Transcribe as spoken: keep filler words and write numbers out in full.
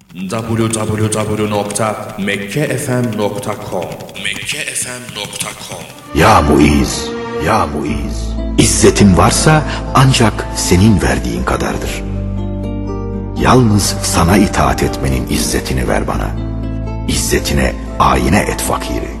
double-u double-u double-u nokta mekke f m nokta com mekke f m nokta com. Ya Muiz, ya Muiz, İzzetin varsa ancak senin verdiğin kadardır. Yalnız sana itaat etmenin izzetini ver bana. İzzetine ayine et fakiri.